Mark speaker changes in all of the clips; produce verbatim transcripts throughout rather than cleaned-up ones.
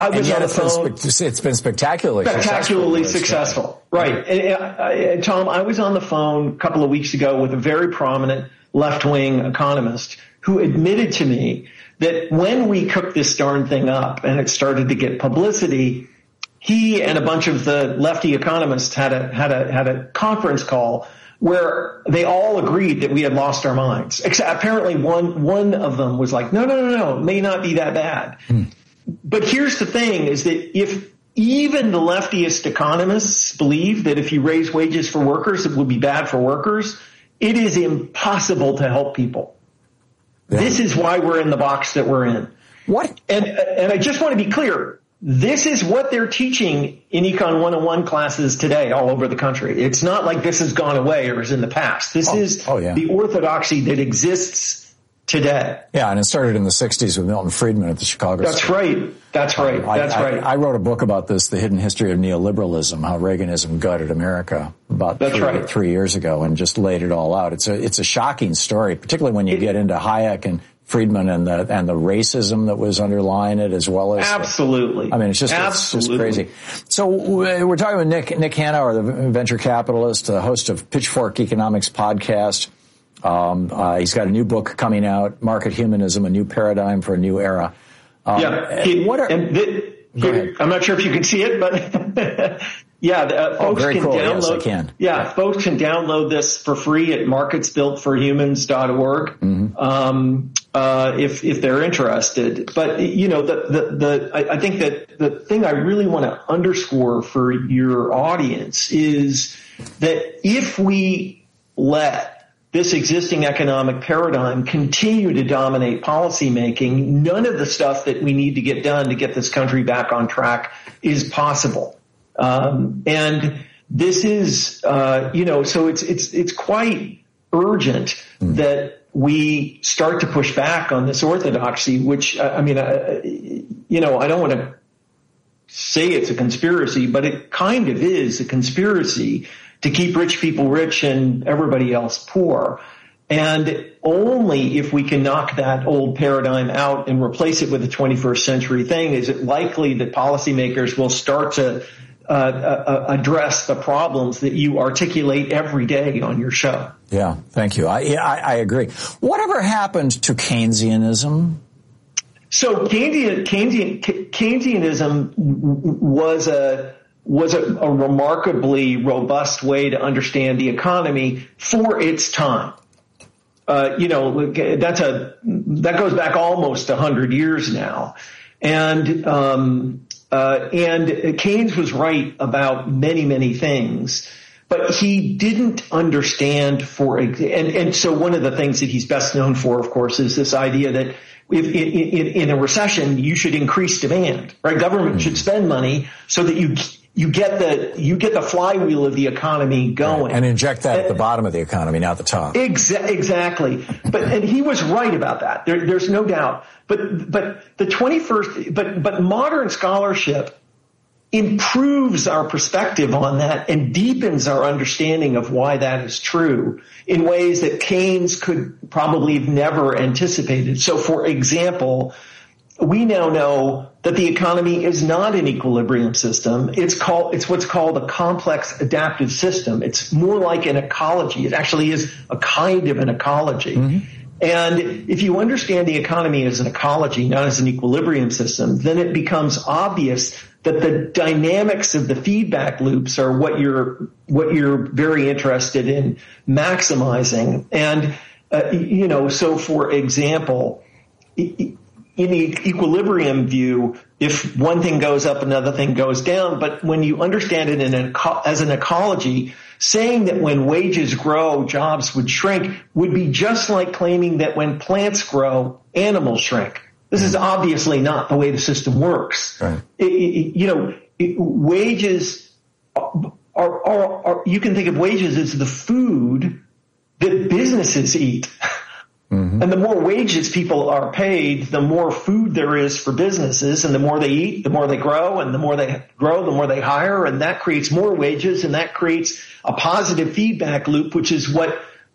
Speaker 1: I was
Speaker 2: and yet
Speaker 1: on the
Speaker 2: it's,
Speaker 1: phone.
Speaker 2: Been spe- it's been spectacularly,
Speaker 1: spectacularly
Speaker 2: successful.
Speaker 1: successful. Right. And, and, and Tom, I was on the phone a couple of weeks ago with a very prominent left-wing economist who admitted to me that when we cooked this darn thing up and it started to get publicity, he and a bunch of the lefty economists had a had a had a conference call where they all agreed that we had lost our minds. Except apparently one one of them was like, no, no, no, no, it may not be that bad. Hmm. But here's the thing is that if even the leftiest economists believe that if you raise wages for workers, it would be bad for workers, it is impossible to help people. Yeah. This is why we're in the box that we're in.
Speaker 2: What?
Speaker 1: And, and I just want to be clear. This is what they're teaching in Econ one oh one classes today all over the country. It's not like this has gone away or is in the past. This
Speaker 2: oh,
Speaker 1: is
Speaker 2: oh, yeah.
Speaker 1: the orthodoxy that exists today.
Speaker 2: Yeah, and it started in the sixties with Milton Friedman at the Chicago
Speaker 1: That's
Speaker 2: School.
Speaker 1: right. That's right.
Speaker 2: I,
Speaker 1: That's
Speaker 2: I,
Speaker 1: right.
Speaker 2: I wrote a book about this, The Hidden History of Neoliberalism, how Reaganism gutted America about
Speaker 1: That's
Speaker 2: three,
Speaker 1: right.
Speaker 2: three years ago and just laid it all out. It's a it's a shocking story, particularly when you it, get into Hayek and Friedman and the and the racism that was underlying it, as well as
Speaker 1: absolutely.
Speaker 2: The, I mean, it's just
Speaker 1: absolutely.
Speaker 2: it's just crazy. So we're talking with Nick Nick Hanauer, the venture capitalist, the host of Pitchfork Economics podcast. Um, uh, he's got a new book coming out, Market Humanism: A New Paradigm for a New Era. Um,
Speaker 1: yeah, he,
Speaker 2: what are,
Speaker 1: and the, he, I'm not sure if you can see it, but yeah, uh, folks
Speaker 2: oh, very
Speaker 1: can
Speaker 2: cool.
Speaker 1: download.
Speaker 2: Yes, I can.
Speaker 1: Yeah,
Speaker 2: yeah,
Speaker 1: folks can download this for free at markets built for humans dot org. Mm-hmm. Um, uh, if if they're interested. But you know, the the, the I, I think that the thing I really want to underscore for your audience is that if we let this existing economic paradigm continue to dominate policymaking, none of the stuff that we need to get done to get this country back on track is possible. Um, and this is, uh, you know, so it's, it's, it's quite urgent mm. that we start to push back on this orthodoxy, which, uh, I mean, uh, you know, I don't want to say it's a conspiracy, but it kind of is a conspiracy to keep rich people rich and everybody else poor. And only if we can knock that old paradigm out and replace it with a twenty-first century thing is it likely that policymakers will start to uh, uh, address the problems that you articulate every day on your show.
Speaker 2: Yeah, thank you. I, I, I agree. Whatever happened to Keynesianism?
Speaker 1: So Keynesian, Keynesian, Keynesianism was a was a, a remarkably robust way to understand the economy for its time. Uh, you know, that's a that goes back almost a hundred years now, and um, uh, and Keynes was right about many many things, but he didn't understand for and and so one of the things that he's best known for, of course, is this idea that if in, in, in a recession you should increase demand, right? Government mm-hmm. should spend money so that you. You get the you get the flywheel of the economy going,
Speaker 2: right. And inject that at the bottom of the economy, not the top.
Speaker 1: Exa- exactly, but and he was right about that. There, there's no doubt. But but the twenty-first, but but modern scholarship improves our perspective on that and deepens our understanding of why that is true in ways that Keynes could probably have never anticipated. So, for example, we now know that the economy is not an equilibrium system. It's called, it's what's called a complex adaptive system. It's more like an ecology. It actually is a kind of an ecology. Mm-hmm. And if you understand the economy as an ecology, not as an equilibrium system, then it becomes obvious that the dynamics of the feedback loops are what you're, what you're very interested in maximizing. And, uh, you know, so for example, it, in the equilibrium view, if one thing goes up, another thing goes down. But when you understand it in an, as an ecology, saying that when wages grow, jobs would shrink would be just like claiming that when plants grow, animals shrink. This is obviously not the way the system works. Right. It, it, you know, it, wages are, are, are, are, you can think of wages as the food that businesses eat. Mm-hmm. And the more wages people are paid, the more food there is for businesses, and the more they eat, the more they grow, and the more they grow, the more they hire, and that creates more wages, and that creates a positive feedback loop, which is what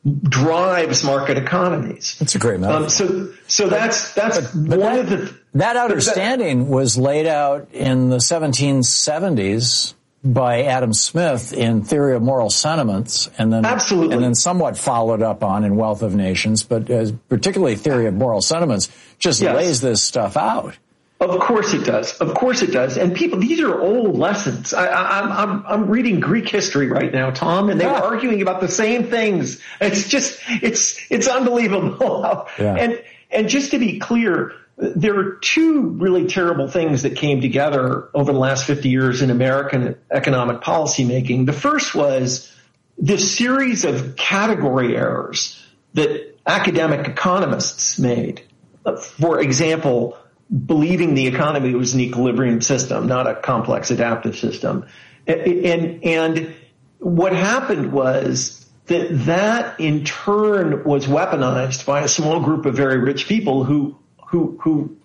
Speaker 1: drives market economies.
Speaker 2: That's a great metaphor.
Speaker 1: Um, so, so that's that's
Speaker 2: but, but
Speaker 1: one
Speaker 2: that,
Speaker 1: of the
Speaker 2: that understanding that, was laid out in the seventeen seventies by Adam Smith in Theory of Moral Sentiments, and then
Speaker 1: absolutely,
Speaker 2: and then somewhat followed up on in Wealth of Nations, but uh, particularly Theory of Moral Sentiments just yes. lays this stuff out.
Speaker 1: Of course it does. Of course it does. And people, these are old lessons. I, I, I'm, I'm, I'm reading Greek history right now, Tom, and they yeah. were arguing about the same things. It's just, it's, it's unbelievable. Yeah. And, and just to be clear, there are two really terrible things that came together over the last fifty years in American economic policymaking. The first was this series of category errors that academic economists made. For example, believing the economy was an equilibrium system, not a complex adaptive system. And, and what happened was that that in turn was weaponized by a small group of very rich people who who who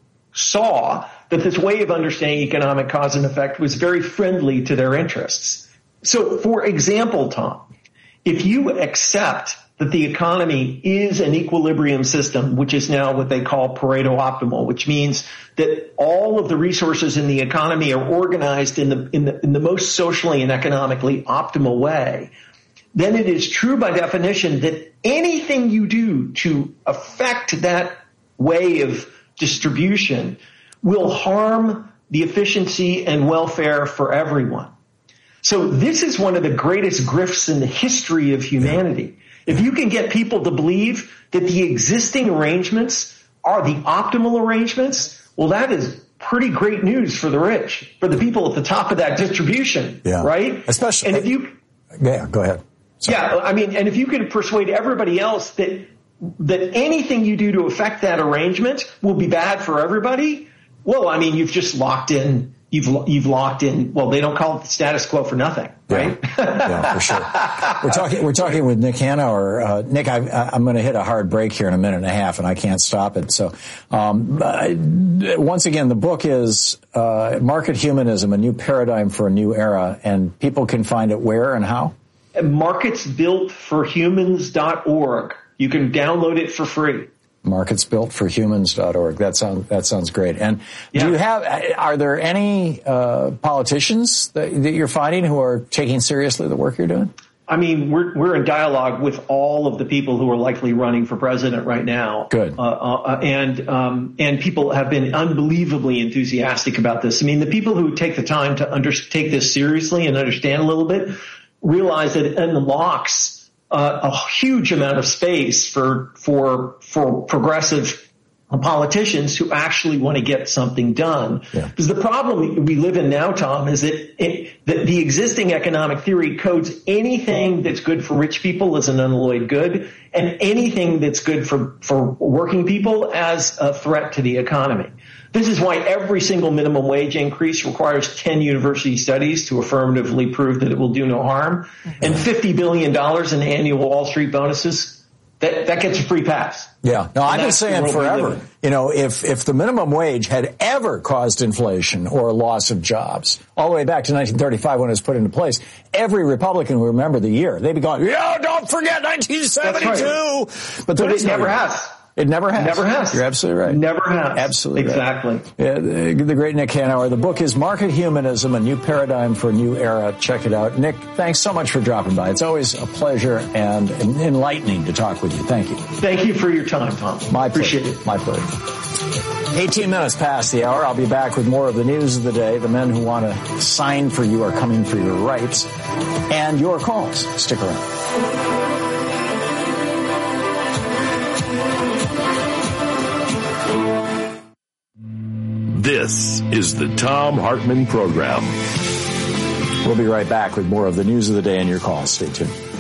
Speaker 1: saw that this way of understanding economic cause and effect was very friendly to their interests. So, for example, Tom, if you accept that the economy is an equilibrium system, which is now what they call Pareto optimal, which means that all of the resources in the economy are organized in the in the in the most socially and economically optimal way, then it is true by definition that anything you do to affect that way of distribution will harm the efficiency and welfare for everyone. So this is one of the greatest grifts in the history of humanity. If you can get people to believe that the existing arrangements are the optimal arrangements, well, that is pretty great news for the rich, for the people at the top of that distribution,
Speaker 2: yeah.
Speaker 1: right?
Speaker 2: Especially,
Speaker 1: and if you,
Speaker 2: yeah, go ahead. Sorry.
Speaker 1: Yeah, I mean, and if you can persuade everybody else that that anything you do to affect that arrangement will be bad for everybody, well, I mean, you've just locked in. You've you've locked in. Well, they don't call it the status quo for nothing, right?
Speaker 2: Yeah, yeah, for sure. We're talking. We're talking with Nick Hanauer. Uh, Nick, I, I'm going to hit a hard break here in a minute and a half, and I can't stop it. So, um, uh, once again, the book is uh, Market Humanism: A New Paradigm for a New Era, and people can find it where and how?
Speaker 1: markets built for humans dot org. You can download it for free.
Speaker 2: markets built for humans dot org. That sounds that sounds great. And yeah. do you have? Are there any uh, politicians that, that you're finding who are taking seriously the work you're doing?
Speaker 1: I mean, we're we're in dialogue with all of the people who are likely running for president right now.
Speaker 2: Good.
Speaker 1: Uh, uh, and um, and people have been unbelievably enthusiastic about this. I mean, the people who take the time to under, take this seriously and understand a little bit realize that it unlocks Uh, a huge amount of space for for for progressive politicians who actually want to get something done.
Speaker 2: Yeah.
Speaker 1: Because the problem we live in now, Tom, is that, it, that the existing economic theory codes anything that's good for rich people as an unalloyed good, and anything that's good for for working people as a threat to the economy. This is why every single minimum wage increase requires ten university studies to affirmatively prove that it will do no harm. And fifty billion dollars in annual Wall Street bonuses, that, that gets a free pass.
Speaker 2: Yeah. No, I've been saying forever, you know, if, if the minimum wage had ever caused inflation or a loss of jobs, all the way back to nineteen thirty-five when it was put into place, every Republican would remember the year. They'd be going, yeah, don't forget nineteen seventy-two.
Speaker 1: Right. But, but it never has.
Speaker 2: It never has.
Speaker 1: Never has.
Speaker 2: You're absolutely right.
Speaker 1: Never has.
Speaker 2: Absolutely
Speaker 1: exactly.
Speaker 2: Right. Yeah, the, the great Nick Hanauer. The book is Market Humanism: A New Paradigm for a New Era. Check it out. Nick, thanks so much for dropping by. It's always a pleasure and enlightening to talk with you. Thank you.
Speaker 1: Thank you for your time, Tom.
Speaker 2: My
Speaker 1: Appreciate
Speaker 2: pleasure.
Speaker 1: it.
Speaker 2: My pleasure. eighteen minutes past the hour. I'll be back with more of the news of the day. The men who want to sign for you are coming for your rights and your calls. Stick around.
Speaker 3: This is the Thom Hartmann Program.
Speaker 2: We'll be right back with more of the news of the day and your calls. Stay tuned.